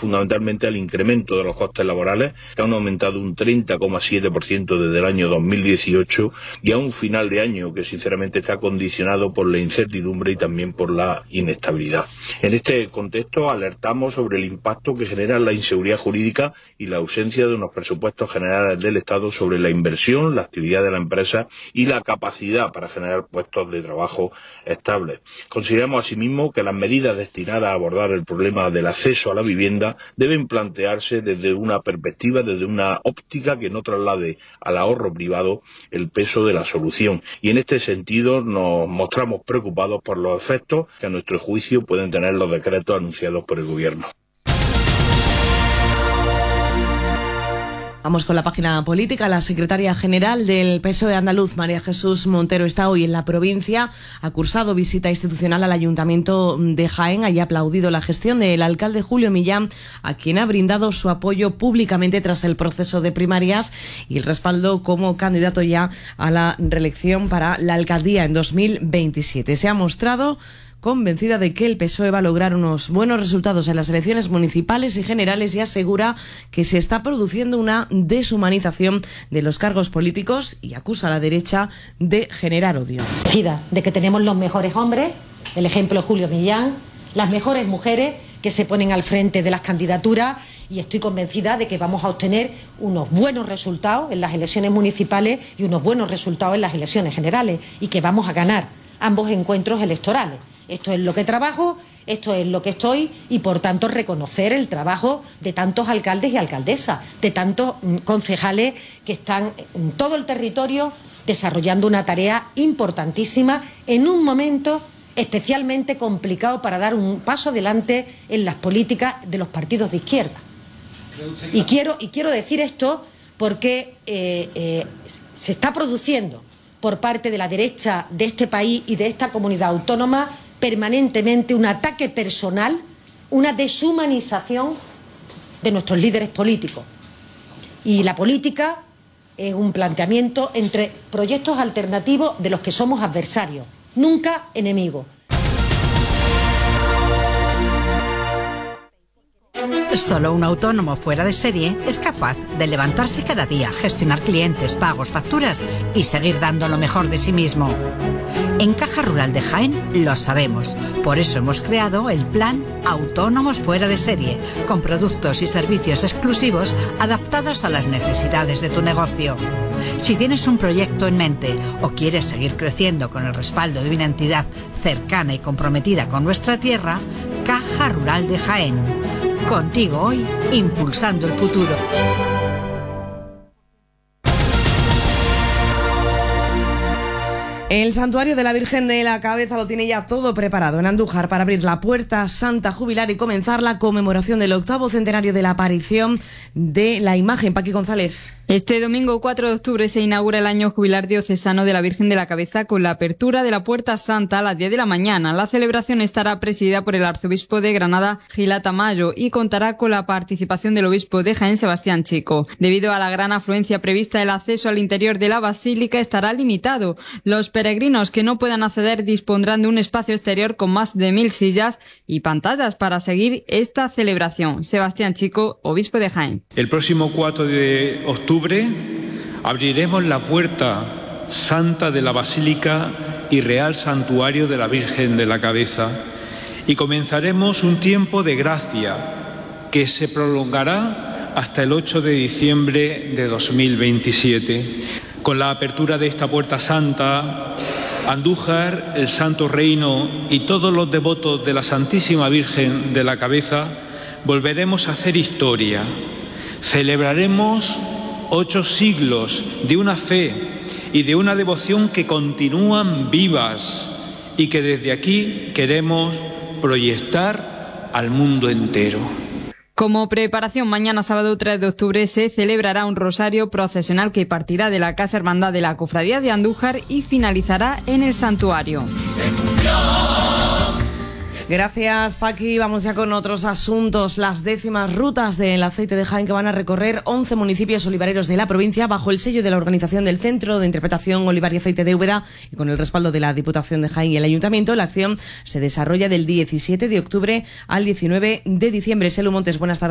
fundamentalmente al incremento de los costes laborales, que han aumentado un 30,7% desde el año 2018, y a un final de año que sinceramente está condicionado por la incertidumbre y también por la inestabilidad. En este contexto alertamos sobre el impacto que genera la inseguridad jurídica y la ausencia de unos presupuestos generales del Estado sobre la inversión, la actividad de la empresa y la capacidad para generar puestos de trabajo estables. Consideramos asimismo que las medidas destinadas a abordar el problema del acceso a la vivienda deben plantearse desde una perspectiva, desde una óptica que no traslade al ahorro privado el peso de la solución. Y en este sentido nos mostramos preocupados por los efectos que a nuestro juicio pueden tener los decretos anunciados por el Gobierno. Vamos con la página política. La secretaria general del PSOE andaluz, María Jesús Montero, está hoy en la provincia. Ha cursado visita institucional al Ayuntamiento de Jaén. Allí ha aplaudido la gestión del alcalde Julio Millán, a quien ha brindado su apoyo públicamente tras el proceso de primarias y el respaldo como candidato ya a la reelección para la alcaldía en 2027. Se ha mostrado convencida de que el PSOE va a lograr unos buenos resultados en las elecciones municipales y generales y asegura que se está produciendo una deshumanización de los cargos políticos y acusa a la derecha de generar odio. De que tenemos los mejores hombres, el ejemplo de Julio Millán, las mejores mujeres que se ponen al frente de las candidaturas, y estoy convencida de que vamos a obtener unos buenos resultados en las elecciones municipales y unos buenos resultados en las elecciones generales, y que vamos a ganar ambos encuentros electorales. Esto es lo que trabajo, esto es lo que estoy, y por tanto reconocer el trabajo de tantos alcaldes y alcaldesas, de tantos concejales que están en todo el territorio desarrollando una tarea importantísima en un momento especialmente complicado para dar un paso adelante en las políticas de los partidos de izquierda. Y quiero decir esto porque se está produciendo por parte de la derecha de este país y de esta comunidad autónoma permanentemente un ataque personal, una deshumanización de nuestros líderes políticos. Y la política es un planteamiento entre proyectos alternativos de los que somos adversarios, nunca enemigos. Solo un autónomo fuera de serie es capaz de levantarse cada día, gestionar clientes, pagos, facturas y seguir dando lo mejor de sí mismo. En Caja Rural de Jaén lo sabemos, por eso hemos creado el plan Autónomos Fuera de Serie, con productos y servicios exclusivos adaptados a las necesidades de tu negocio. Si tienes un proyecto en mente o quieres seguir creciendo con el respaldo de una entidad cercana y comprometida con nuestra tierra, Caja Rural de Jaén. Contigo hoy, impulsando el futuro. El Santuario de la Virgen de la Cabeza lo tiene ya todo preparado en Andújar para abrir la Puerta Santa Jubilar y comenzar la conmemoración del 8º centenario de la aparición de la imagen. Paqui González. Este domingo 4 de octubre se inaugura el año jubilar diocesano de la Virgen de la Cabeza con la apertura de la Puerta Santa a las 10 de la mañana. La celebración estará presidida por el arzobispo de Granada, Gil Tamayo, y contará con la participación del obispo de Jaén, Sebastián Chico. Debido a la gran afluencia prevista, el acceso al interior de la basílica estará limitado. Los peregrinos que no puedan acceder dispondrán de un espacio exterior con más de 1000 sillas y pantallas para seguir esta celebración. Sebastián Chico, obispo de Jaén. El próximo 4 de octubre abriremos la Puerta Santa de la Basílica y Real Santuario de la Virgen de la Cabeza y comenzaremos un tiempo de gracia que se prolongará hasta el 8 de diciembre de 2027. Con la apertura de esta Puerta Santa, Andújar, el Santo Reino y todos los devotos de la Santísima Virgen de la Cabeza volveremos a hacer historia. Celebraremos 8 siglos de una fe y de una devoción que continúan vivas y que desde aquí queremos proyectar al mundo entero. Como preparación, mañana sábado 3 de octubre se celebrará un rosario procesional que partirá de la Casa Hermandad de la Cofradía de Andújar y finalizará en el santuario. Gracias, Paqui. Vamos ya con otros asuntos. Las 10º rutas del aceite de Jaén que van a recorrer 11 municipios olivareros de la provincia bajo el sello de la organización del Centro de Interpretación Olivar y Aceite de Úbeda y con el respaldo de la Diputación de Jaén y el Ayuntamiento. La acción se desarrolla del 17 de octubre al 19 de diciembre. Selu Montes, buenas tardes.